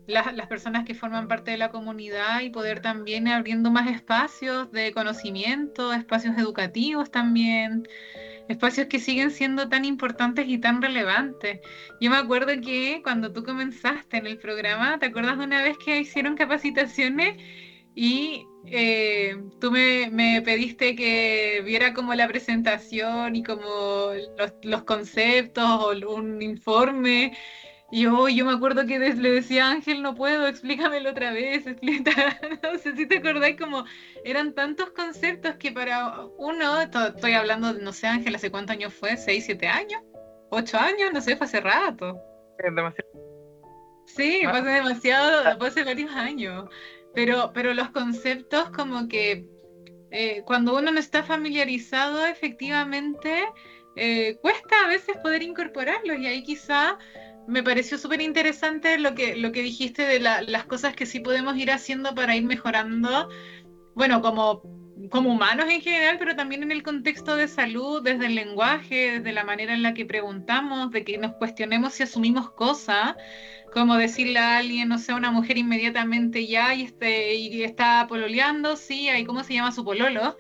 las personas que forman parte de la comunidad y poder también ir abriendo más espacios de conocimiento, espacios educativos también, espacios que siguen siendo tan importantes y tan relevantes. Yo me acuerdo que cuando tú comenzaste en el programa, ¿te acuerdas de una vez que hicieron capacitaciones y tú me pediste que viera como la presentación y como los conceptos o un informe? Yo me acuerdo que le decía a Ángel, no puedo, explícamelo otra vez, no sé si te acordáis, como eran tantos conceptos que para uno, estoy hablando, no sé, Ángel, ¿hace cuántos años fue? ¿6, 7 años? ¿8 años? No sé, fue hace rato. Es demasiado. Sí, No, fue hace demasiado, fue hace varios años. Pero los conceptos como que cuando uno no está familiarizado, efectivamente, cuesta a veces poder incorporarlos y ahí quizá me pareció súper interesante lo que dijiste de las cosas que sí podemos ir haciendo para ir mejorando, bueno, como humanos en general, pero también en el contexto de salud, desde el lenguaje, desde la manera en la que preguntamos, de que nos cuestionemos si asumimos cosas, como decirle a alguien, no sé, a una mujer inmediatamente ya y está pololeando, sí, ahí cómo se llama su pololo,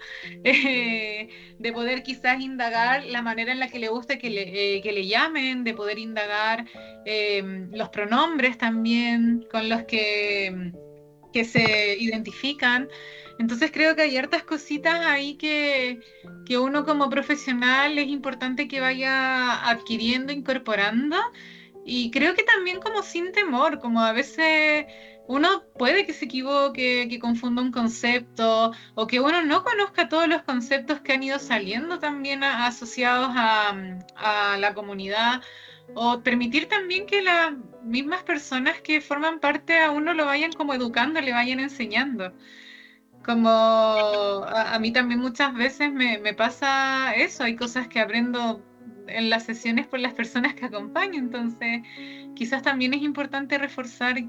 de poder quizás indagar la manera en la que le gusta que le llamen, de poder indagar los pronombres también con los que se identifican. Entonces creo que hay hartas cositas ahí que uno como profesional es importante que vaya adquiriendo, incorporando. Y creo que también como sin temor, como a veces uno puede que se equivoque, que confunda un concepto, o que uno no conozca todos los conceptos que han ido saliendo también asociados a la comunidad, o permitir también que las mismas personas que forman parte a uno lo vayan como educando, le vayan enseñando. Como a mí también muchas veces me pasa eso, hay cosas que aprendo en las sesiones por las personas que acompaño, entonces quizás también es importante reforzar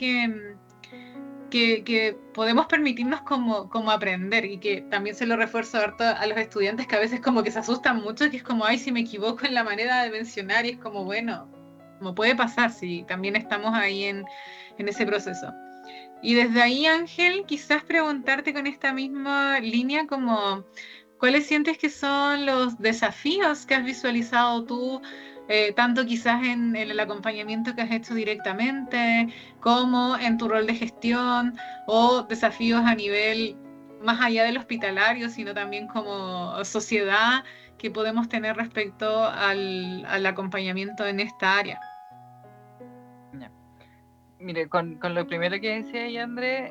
que podemos permitirnos como aprender y que también se lo refuerzo harto a los estudiantes que a veces como que se asustan mucho, que es como, ay, si me equivoco en la manera de mencionar y es como, bueno, como puede pasar si también estamos ahí en ese proceso. Y desde ahí, Ángel, quizás preguntarte con esta misma línea como, ¿cuáles sientes que son los desafíos que has visualizado tú, tanto quizás en el acompañamiento que has hecho directamente, como en tu rol de gestión, o desafíos a nivel más allá del hospitalario, sino también como sociedad que podemos tener respecto al acompañamiento en esta área? ya. Mire, con lo primero que decía ahí, André,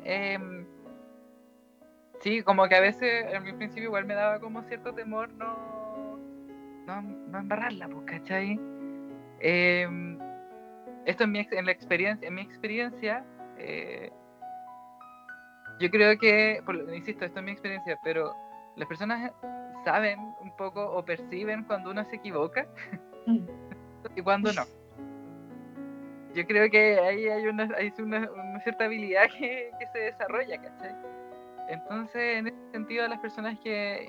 sí, como que a veces en mi principio igual me daba como cierto temor no embarrarla, pues, ¿cachai? Eh, Esto en mi experiencia, eh, yo creo que, insisto, esto es mi experiencia, pero las personas saben un poco o perciben cuando uno se equivoca Mm. y cuando no. Yo creo que ahí hay una cierta habilidad que se desarrolla, ¿cachai? Entonces, en ese sentido, las personas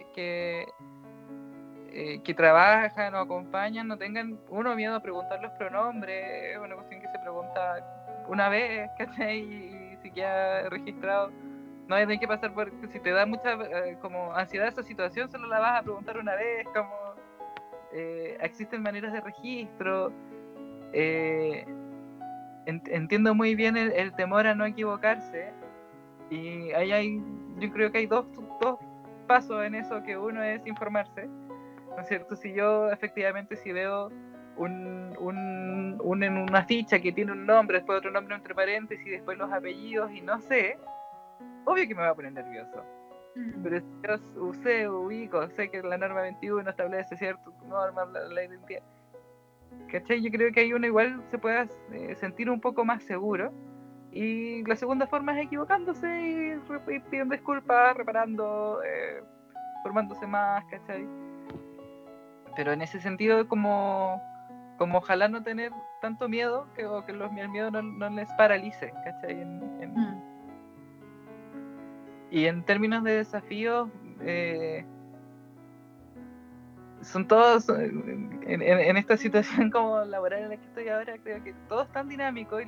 que trabajan o acompañan no tengan miedo a preguntar los pronombres, es una cuestión que se pregunta una vez, ¿cachai? Y si queda registrado, no hay que pasar por, si te da mucha como ansiedad esa situación, solo la vas a preguntar una vez, como existen maneras de registro, eh, entiendo muy bien el temor a no equivocarse, y yo creo que hay dos pasos en eso, que uno es informarse, ¿no es cierto? Si yo efectivamente si veo en una ficha que tiene un nombre, después otro nombre entre paréntesis y después los apellidos y no sé, obvio que me va a poner nervioso. Mm. Pero si yo ubico, sé que la norma 21 establece cierto norma, la identidad, ¿cachai? Yo creo que ahí uno igual se puede sentir un poco más seguro. Y la segunda forma es equivocándose y pidiendo disculpas, reparando, formándose más, ¿cachai? Pero en ese sentido, como ojalá no tener tanto miedo, o que el miedo no les paralice, ¿cachai? Mm. Y en términos de desafíos, son todos, en esta situación como laboral en la que estoy ahora, creo que todo es tan dinámico y